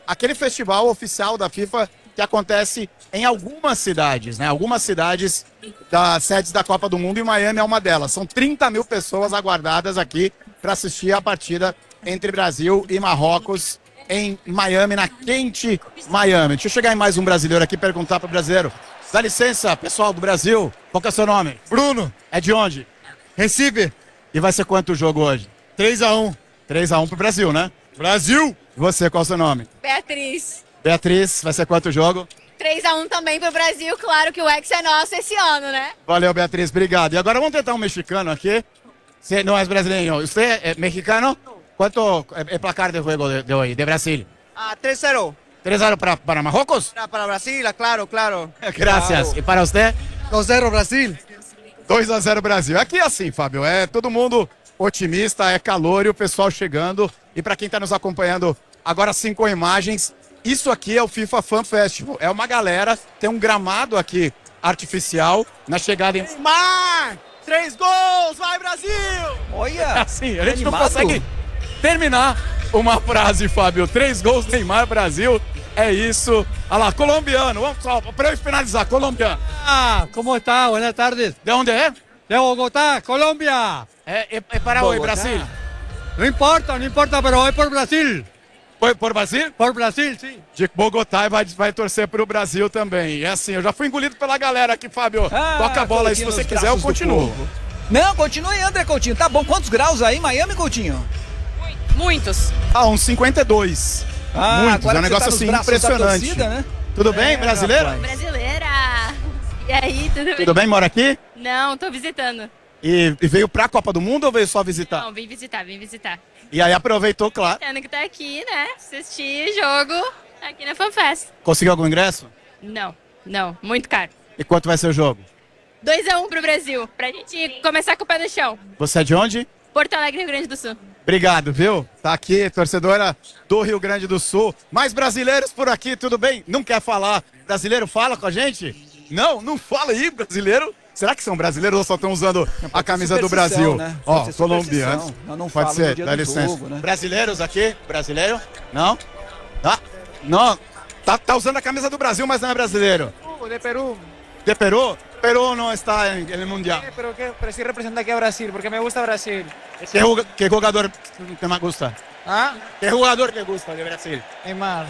aquele festival oficial da FIFA que acontece em algumas cidades, né? Algumas cidades das sedes da Copa do Mundo e Miami é uma delas. São 30 mil pessoas aguardadas aqui para assistir a partida entre Brasil e Marrocos em Miami, na quente Miami. Deixa eu chegar em mais um brasileiro aqui e perguntar para o brasileiro. Dá licença, pessoal do Brasil. Qual que é o seu nome? Bruno, É de onde? Recife, E vai ser quanto o jogo hoje? 3-1. 3-1 pro Brasil, né? Brasil! E você, qual é o seu nome? Beatriz. Beatriz, vai ser quanto o jogo? 3-1 também pro Brasil, claro que o Hexa é nosso esse ano, né? Valeu, Beatriz, obrigado. E agora vamos tentar um mexicano aqui. Você não é brasileiro. Você é mexicano? Quanto é o placar de jogo de hoje, de Brasil? 3-0. 3-0 para Marrocos? Para Brasil, claro, claro. Gracias. E para você? 2-0 Brasil. 2-0 Brasil. Aqui é assim, Fábio, é todo mundo otimista, é calor e o pessoal chegando. E para quem está nos acompanhando agora sim com imagens, isso aqui é o FIFA Fan Festival. É uma galera, tem um gramado aqui artificial na chegada em... Neymar! 3 gols! Vai, Brasil! Olha! Assim, a gente não animado. consegue terminar uma frase, Fábio. 3 gols, Neymar, Brasil. É isso. Olha lá, colombiano. Vamos só, para eu finalizar, colombiano. ¿Cómo está? Buenas tardes. De onde é? De Bogotá, Colombia. É para hoje, Brasil. No importa, pero voy por Brasil. Foi por Brasil? Por Brasil, sí. De Bogotá e vai torcer para o Brasil também. É assim, eu já fui engolido pela galera aqui, Fábio. Toca a bola aí, se você quiser, eu continuo. Não, continue aí, André Coutinho. Tá bom, quantos graus aí em Miami, Coutinho? Muitos. Uns 52. Muitos, é agora um que você negócio tá nos assim braços da impressionante. torcida, né? Tudo bem, brasileira? Brasileira! E aí, tudo bem? Tudo bem, mora aqui? Não, tô visitando. E veio pra Copa do Mundo ou veio só visitar? Não, vim visitar. E aí aproveitou, claro. Tendo que tá aqui, né? Assistir jogo aqui na FanFest. Conseguiu algum ingresso? Não, muito caro. E quanto vai ser o jogo? 2-1 pro Brasil, pra gente começar com o pé no chão. Você é de onde? Porto Alegre, Rio Grande do Sul. Obrigado, viu? Tá aqui, torcedora do Rio Grande do Sul. Mais brasileiros por aqui, tudo bem? Não quer falar? Brasileiro fala com a gente? Não fala aí, brasileiro. Será que são brasileiros ou só estão usando a camisa do Brasil? Né? Ó, colombianos. Não Pode ser, dá licença. Jogo, né? Brasileiros aqui? Brasileiro? Não? Tá? Não. Tá usando a camisa do Brasil, mas não é brasileiro. De Perú. De Peru? Peru não está no Mundial. Pero sí representa aquí a Brasil, porque me gusta Brasil. Que jogador te mais gusta? ¿Ah? Que jogador que gusta de Brasil? Neymar.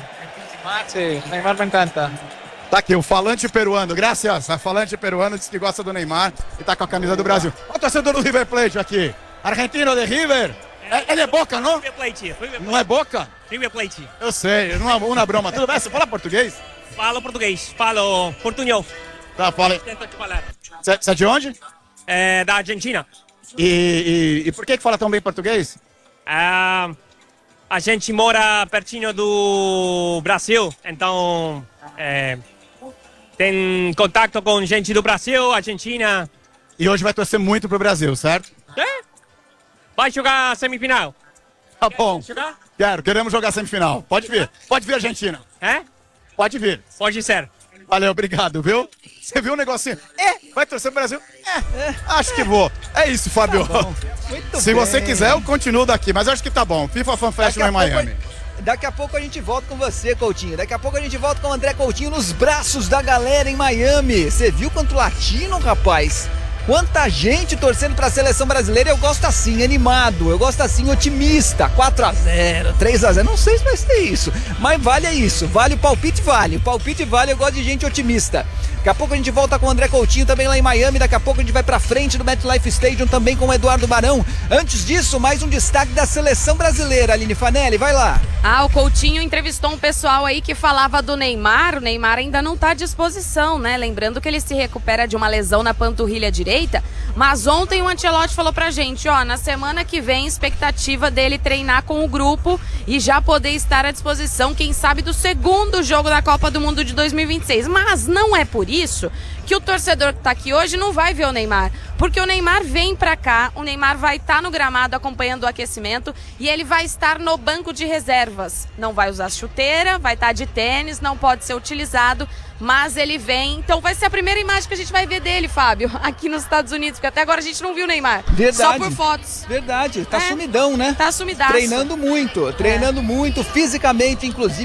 Sí, Neymar me encanta. Tá aqui, o falante peruano, graças. A falante peruano disse que gosta do Neymar e tá com a camisa do Brasil. Olha o torcedor do River Plate aqui. Argentino de River. Ele é Boca, não? Não é Boca? River Plate. Eu sei, uma broma. Tudo bem? Você fala português? Falo português, falo portunhol. Tá, fala aí. Tento te falar. Você é de onde? É da Argentina. E por que fala tão bem português? A gente mora pertinho do Brasil, então tem contato com gente do Brasil, Argentina. E hoje vai torcer muito pro Brasil, certo? Vai jogar a semifinal. Tá bom. Jogar? Queremos jogar semifinal. Pode vir, Argentina. Pode vir. Pode ser. Valeu, obrigado, viu? Você viu o negocinho? Vai torcer pro Brasil? Acho que vou. É isso, Fábio. Muito Se bem. você quiser, eu continuo daqui, mas eu acho que tá bom. FIFA Fan Festival em Miami. Daqui a pouco a gente volta com você, Coutinho. Daqui a pouco a gente volta com o André Coutinho nos braços da galera em Miami. Você viu quanto latino, rapaz? Quanta gente torcendo pra seleção brasileira. Eu gosto assim, animado. Eu gosto assim, otimista. 4-0, 3-0. Não sei se vai ser isso, mas vale isso. Vale o palpite, vale. O palpite vale, eu gosto de gente otimista. Daqui a pouco a gente volta com o André Coutinho também lá em Miami. Daqui a pouco a gente vai pra frente do MetLife Stadium também com o Eduardo Barão. Antes disso, mais um destaque da seleção brasileira. Aline Fanelli, vai lá. O Coutinho entrevistou um pessoal aí que falava do Neymar. O Neymar ainda não tá à disposição, né? Lembrando que ele se recupera de uma lesão na panturrilha direita. Mas ontem o Ancelotti falou pra gente, na semana que vem, expectativa dele treinar com o grupo e já poder estar à disposição, quem sabe, do segundo jogo da Copa do Mundo de 2026. Mas não é por isso que o torcedor que tá aqui hoje não vai ver o Neymar, porque o Neymar vem pra cá, o Neymar vai estar no gramado acompanhando o aquecimento e ele vai estar no banco de reservas. Não vai usar chuteira, vai estar de tênis, não pode ser utilizado, mas ele vem. Então vai ser a primeira imagem que a gente vai ver dele, Fábio, aqui nos Estados Unidos, porque até agora a gente não viu o Neymar. Verdade. Só por fotos. Verdade, tá sumidão, né? Tá sumidaço. Treinando muito, fisicamente, inclusive.